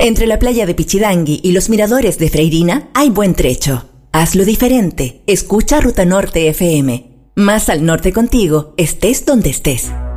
Entre la playa de Pichidangui y los miradores de Freirina hay buen trecho. Hazlo diferente. Escucha Ruta Norte FM. Más al norte contigo, estés donde estés.